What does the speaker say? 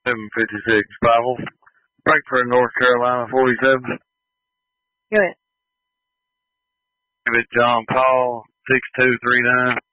756 Bible. Frankfort, North Carolina, 47. Go ahead. John Paul, 6239.